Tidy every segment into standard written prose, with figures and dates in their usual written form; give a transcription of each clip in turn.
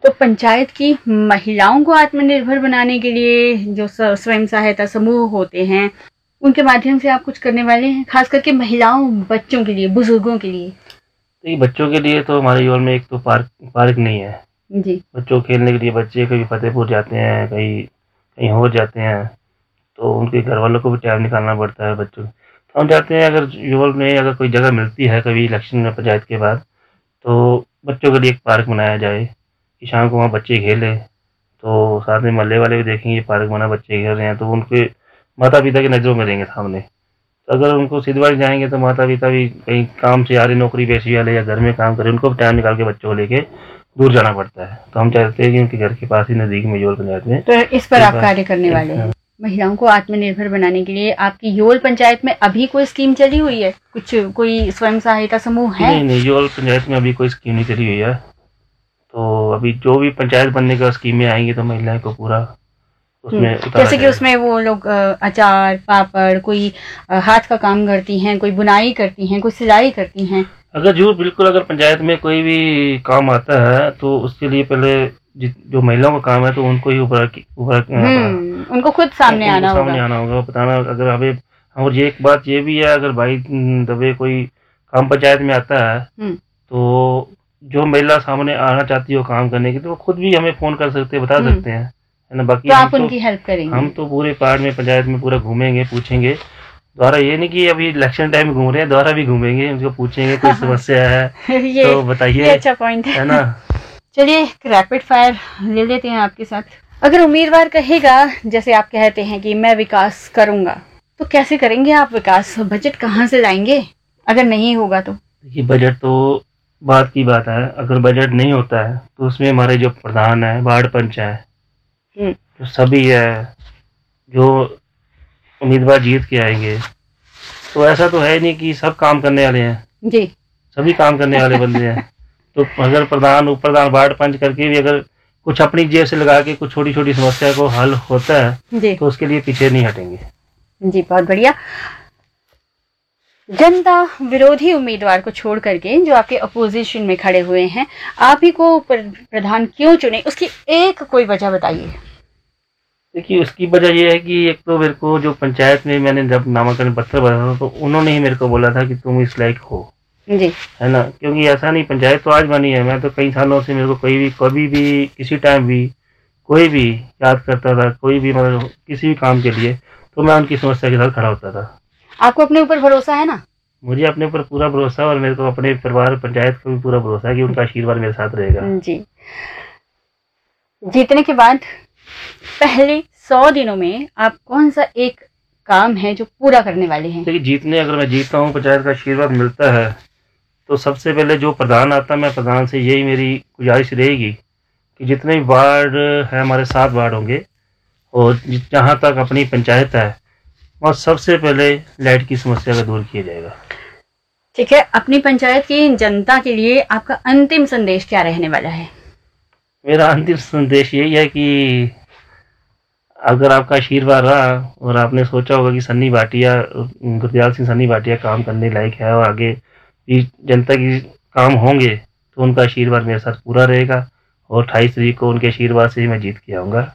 तो पंचायत की महिलाओं को आत्मनिर्भर बनाने के लिए जो स्वयं सहायता समूह होते हैं, उनके माध्यम से आप कुछ करने वाले हैं, खास करके महिलाओं, बच्चों के लिए, बुजुर्गों के लिए? तो बच्चों के लिए तो हमारे योल में एक तो पार्क नहीं है जी। बच्चों खेलने के लिए। बच्चे कभी फतेहपुर जाते हैं, कहीं कहीं और जाते हैं, तो उनके घर वालों को भी टाइम निकालना पड़ता है बच्चों। तो हम चाहते हैं अगर योल में अगर कोई जगह मिलती है कभी इलेक्शन में पंचायत के बाद, तो बच्चों के लिए एक पार्क बनाया जाए कि शाम को वहाँ बच्चे खेलें। तो साथ में मोहल्ले वाले भी देखेंगे ये पार्क बना, बच्चे खेल रहे हैं, तो उनके माता पिता की नज़रों में रहेंगे सामने। तो अगर उनको सिद्धवाड़ी जाएंगे तो माता पिता भी कहीं काम से आ रहे, नौकरी पेशे वाले या घर में काम करें, उनको भी टाइम निकाल के बच्चों को लेके दूर जाना पड़ता है। तो हम चाहते हैं कि उनके घर के पास ही नज़दीक में योल पंचायत में। तो इस पर आप कार्य करने वाले हैं? महिलाओं को आत्मनिर्भर बनाने के लिए आपकी योल पंचायत में अभी कोई स्कीम चली हुई है? कोई स्वयं सहायता समूह है? नहीं, योल पंचायत में अभी कोई स्कीम नहीं चली हुई है। तो अभी जो भी पंचायत बनने का स्कीमें आएंगी तो महिलाएं को पूरा उसमें जैसे कि उसमें वो लोग अचार, पापड़, कोई हाथ का काम करती हैं, कोई बुनाई करती हैं, कोई सिलाई करती हैं। अगर पंचायत में कोई भी काम आता है तो उसके लिए पहले जो महिलाओं का काम है तो उनको ही उनको खुद सामने आना होगा, बताना। अगर हमें और ये एक बात ये भी है, अगर भाई दबे कोई काम पंचायत में आता है तो जो महिला सामने आना चाहती है काम करने की, तो वो खुद भी हमें फोन कर सकते हैं, बता सकते हैं, है ना। बाकी तो आप उनकी हेल्प करेंगे? हम तो पूरे पार्ट में पंचायत में पूरा घूमेंगे, पूछेंगे। द्वारा ये नहीं कि अभी इलेक्शन टाइम में घूम रहे हैं, द्वारा भी घूमेंगे, उनको पूछेंगे कोई समस्या है ये तो बताइए। ये अच्छा पॉइंट है ना। चलिए रैपिड फायर ले लेते हैं आपके साथ। अगर उम्मीदवार कहेगा, जैसे आप कहते हैं कि मैं विकास करूंगा, तो कैसे करेंगे आप विकास? बजट कहाँ से लाएंगे अगर नहीं होगा तो? देखिए, बजट तो बात की बात है। अगर बजट नहीं होता है तो उसमें हमारे जो प्रधान है, वार्ड पंच है, जो सभी है, जो उम्मीदवार जीत के आएंगे, तो ऐसा तो है नहीं कि सब काम करने वाले हैं जी, सभी काम करने वाले बंदे हैं। तो अगर प्रधान, उपप्रधान, वार्ड पंच करके भी अगर कुछ अपनी जेब से लगा के कुछ छोटी छोटी समस्या को हल होता है तो उसके लिए पीछे नहीं हटेंगे। जी, बहुत बढ़िया। जनता विरोधी उम्मीदवार को छोड़ करके जो आपके अपोजिशन में खड़े हुए हैं, आप ही को प्रधान क्यों चुने, उसकी एक कोई वजह बताइए। देखिए, उसकी वजह यह है कि एक तो मेरे को जो पंचायत में मैंने जब नामांकन पत्र भरा था तो उन्होंने ही मेरे को बोला था कि तुम इस लायक हो, जी, है ना। क्योंकि ऐसा नहीं, पंचायत तो आज बनी है, मैं तो कई सालों से मेरे को कभी भी किसी टाइम भी कोई भी याद करता था, कोई भी मतलब किसी भी काम के लिए, तो मैं उनकी समस्या के साथ खड़ा होता था। आपको अपने ऊपर भरोसा है ना? मुझे अपने ऊपर पूरा भरोसा, और मेरे को अपने परिवार, पंचायत को भी पूरा भरोसा है कि उनका आशीर्वाद मेरे साथ रहेगा। जी। जीतने के बाद पहले 100 दिनों में आप कौन सा एक काम है जो पूरा करने वाले हैं? देखिए, अगर मैं जीतता हूँ, पंचायत का आशीर्वाद मिलता है, तो सबसे पहले जो प्रधान आता है, मैं प्रधान से यही मेरी गुजारिश रहेगी कि जितने भी वार्ड है, हमारे 7 वार्ड होंगे, और जहाँ तक अपनी पंचायत है वहाँ सबसे पहले लाइट की समस्या का दूर किया जाएगा। ठीक है, अपनी पंचायत की जनता के लिए आपका अंतिम संदेश क्या रहने वाला है? मेरा अंतिम संदेश यही है कि अगर आपका आशीर्वाद रहा और आपने सोचा होगा कि सन्नी भाटिया, गुरदयाल सिंह सन्नी भाटिया काम करने लायक है और आगे भी जनता की काम होंगे, तो उनका आशीर्वाद मेरे साथ पूरा रहेगा, और 28 तारीख को उनके आशीर्वाद से ही मैं जीत के आऊँगा।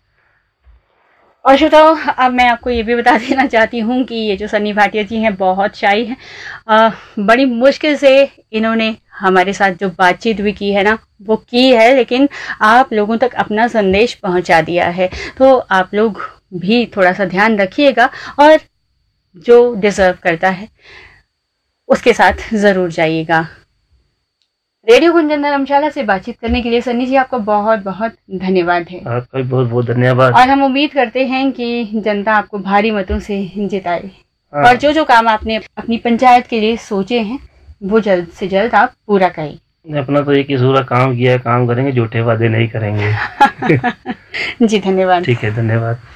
और श्रोताओ, अब मैं आपको ये भी बता देना चाहती हूँ कि ये जो सन्नी भाटिया जी हैं बहुत शाई हैं। बड़ी मुश्किल से इन्होंने हमारे साथ जो बातचीत भी की है ना, वो की है, लेकिन आप लोगों तक अपना संदेश पहुंचा दिया है। तो आप लोग भी थोड़ा सा ध्यान रखिएगा और जो डिजर्व करता है उसके साथ ज़रूर जाइएगा। रेडियो गुंजन धर्मशाला से बातचीत करने के लिए सन्नी जी आपका बहुत बहुत धन्यवाद है। आपका भी बहुत बहुत धन्यवाद। और हम उम्मीद करते हैं कि जनता आपको भारी मतों से जिताए, और जो जो काम आपने अपनी पंचायत के लिए सोचे हैं वो जल्द से जल्द आप पूरा करें। अपना तो एक ही सूरा काम किया है, काम करेंगे, झूठे वादे नहीं करेंगे। जी, धन्यवाद। ठीक है, धन्यवाद।